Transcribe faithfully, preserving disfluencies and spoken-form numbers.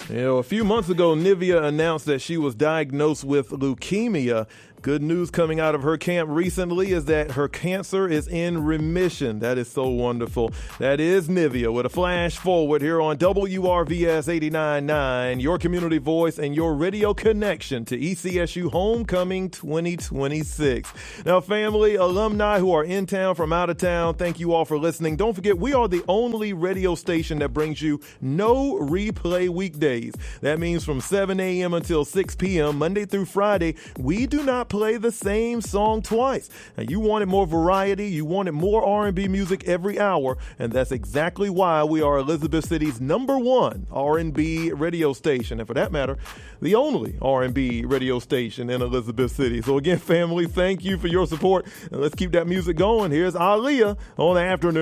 You know, a few months ago, Nivea announced that she was diagnosed with leukemia. Good news coming out of her camp recently is that her cancer is in remission. That is so wonderful. That is Nivea with a flash forward here on W R V S eighty-nine point nine, your community voice and your radio connection to E C S U Homecoming twenty twenty-six. Now, family, alumni who are in town from out of town, thank you all for listening. Don't forget, we are the only radio station that brings you no replay weekdays. That means from seven a.m. until six p.m., Monday through Friday, we do not play the same song twice. Now, you wanted more variety, you wanted more R and B music every hour, and that's exactly why we are Elizabeth City's number one R and B radio station, and for that matter, the only R and B radio station in Elizabeth City. So again, family, thank you for your support, and let's keep that music going. Here's Aaliyah on the afternoon.